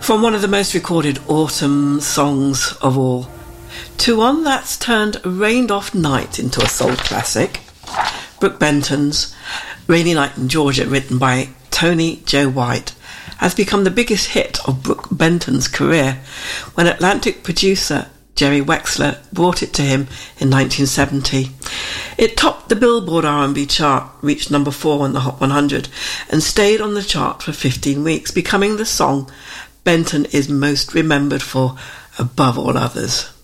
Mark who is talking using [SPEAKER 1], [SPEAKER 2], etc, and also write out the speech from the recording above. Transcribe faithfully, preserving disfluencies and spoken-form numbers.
[SPEAKER 1] From one of the most recorded autumn songs of all to one that's turned a rained-off night into a soul classic, Brook Benton's Rainy Night in Georgia, written by Tony Joe White, has become the biggest hit of Brook Benton's career when Atlantic producer Jerry Wexler brought it to him in nineteen seventy. It topped the Billboard R and B chart, reached number four on the Hot one hundred, and stayed on the chart for fifteen weeks, becoming the song Benton is most remembered for above all others.